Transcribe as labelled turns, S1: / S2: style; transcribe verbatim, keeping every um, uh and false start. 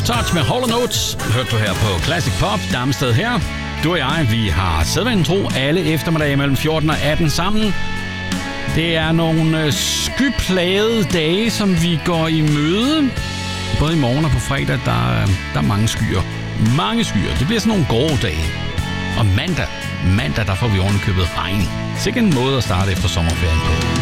S1: Touch med Hall and Oates. Hørte du her på Classic Pop. Damsted her. Du og jeg, vi har sædvanen tro alle eftermiddage mellem fjorten og atten sammen. Det er nogle skyplagede dage, som vi går i møde. Både i morgen og på fredag, der, der er mange skyer. Mange skyer. Det bliver sådan nogle grå dage. Og mandag, mandag der får vi ovenikøbet regn. Sikke en måde at starte efter sommerferien på.